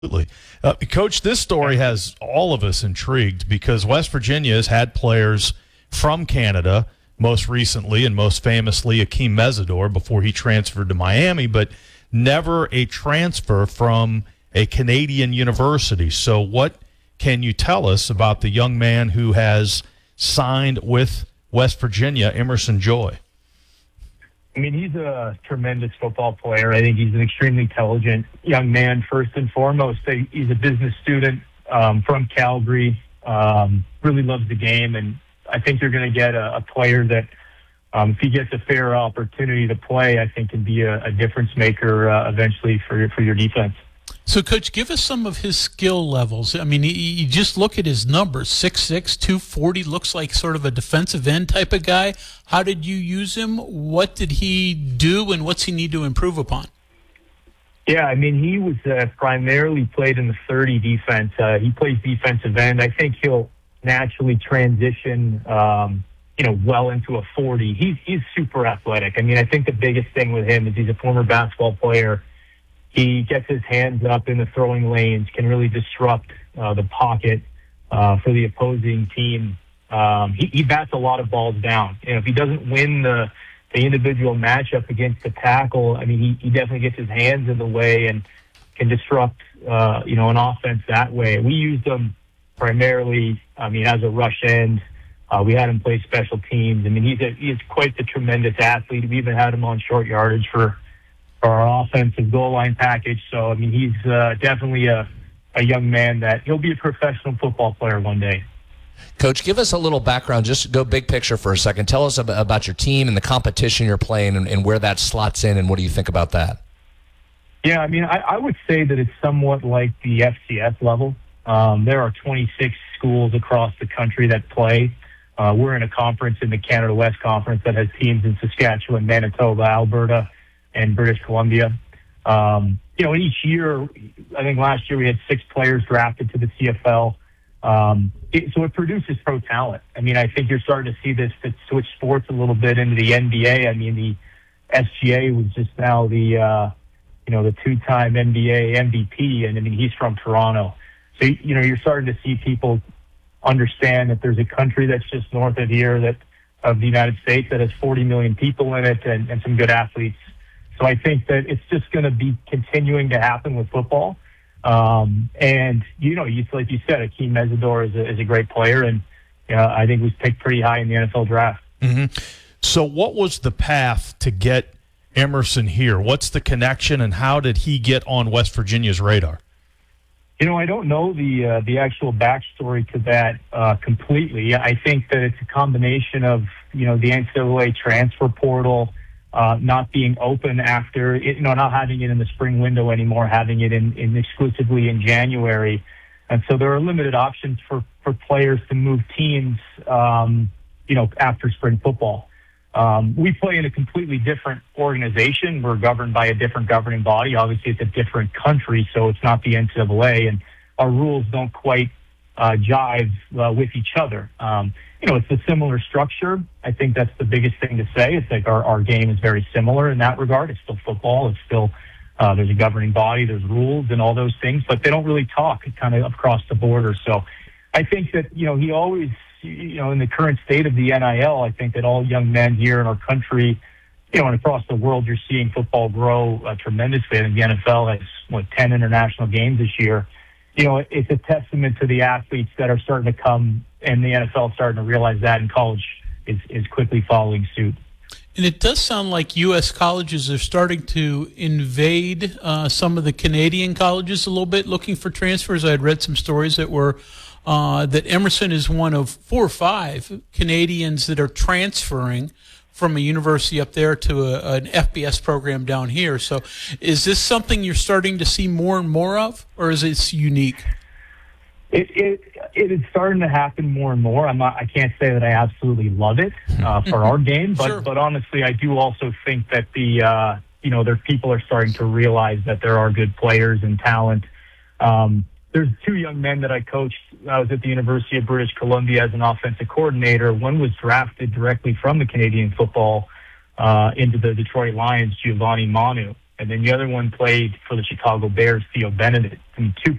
Absolutely. Coach, this story has all of us intrigued because West Virginia has had players from Canada, most recently and most famously Akeem Mesidor before he transferred to Miami, but never a transfer from a Canadian university. So what can you tell us about the young man who has signed with West Virginia, Emerson Joy? I mean, he's a tremendous football player. I think he's an extremely intelligent young man, first and foremost. He's a business student from Calgary, really loves the game, and I think you're going to get a player that, if he gets a fair opportunity to play, I think can be a difference maker eventually for your defense. So, Coach, give us some of his skill levels. I mean, you just look at his numbers, 6'6", 240, looks like sort of a defensive end type of guy. How did you use him? What did he do, and what's he need to improve upon? Yeah, I mean, he was primarily played in the 30 defense. He plays defensive end. I think he'll naturally transition, well into a 40. He's super athletic. I mean, I think the biggest thing with him is he's a former basketball player. He gets his hands up in the throwing lanes, can really disrupt the pocket for the opposing team. He bats a lot of balls down. And if he doesn't win the individual matchup against the tackle, I mean, he definitely gets his hands in the way and can disrupt, an offense that way. We used him primarily, as a rush end. We had him play special teams. I mean, he's quite the tremendous athlete. We even had him on short yardage for our offensive goal line package. So, I mean, he's definitely a young man that he'll be a professional football player one day. Coach, give us a little background. Just go big picture for a second. Tell us about your team and the competition you're playing and where that slots in, and what do you think about that? Yeah, I mean, I would say that it's somewhat like the FCS level. There are 26 schools across the country that play. We're in a conference in the Canada West Conference that has teams in Saskatchewan, Manitoba, Alberta, and British Columbia. Each year, I think last year we had 6 players drafted to the CFL. So it produces pro talent. I mean, I think you're starting to see this switch sports a little bit into the NBA. I mean, the SGA was just now the 2-time NBA MVP, and I mean, he's from Toronto. So, you're starting to see people understand that there's a country that's just north of here of the United States that has 40 million people in it and some good athletes. So I think that it's just going to be continuing to happen with football. And, like you said, Akeem Mesidor is a great player, and I think was picked pretty high in the NFL draft. Mm-hmm. So what was the path to get Emerson here? What's the connection, and how did he get on West Virginia's radar? I don't know the actual backstory to that completely. I think that it's a combination of, the NCAA transfer portal, not being open after not having it in the spring window anymore, having it in exclusively in January. And so there are limited options for players to move teams, after spring football. We play in a completely different organization. We're governed by a different governing body. Obviously, it's a different country, so it's not the NCAA, and our rules don't quite jive with each other. It's a similar structure. I think that's the biggest thing to say. It's like our game is very similar in that regard. It's still football. It's still there's a governing body, there's rules and all those things, but they don't really talk kind of across the border. So I think that, he always, in the current state of the NIL, I think that all young men here in our country, and across the world, you're seeing football grow tremendously. I think the NFL has, 10 international games this year. It's a testament to the athletes that are starting to come, and the NFL starting to realize that, and college is quickly following suit. And it does sound like U.S. colleges are starting to invade some of the Canadian colleges a little bit, looking for transfers. I had read some stories that were that Emerson is one of 4 or 5 Canadians that are transferring from a university up there to an FBS program down here. So is this something you're starting to see more and more of, or is it unique? It is starting to happen more and more. I can't say that I absolutely love it for our game, but Sure. But honestly, I do also think that their people are starting to realize that there are good players and talent. There's 2 young men that I coached. I was at the University of British Columbia as an offensive coordinator. One was drafted directly from the Canadian football into the Detroit Lions, Giovanni Manu. and then the other one played for the Chicago Bears, Theo Benedict. I mean, two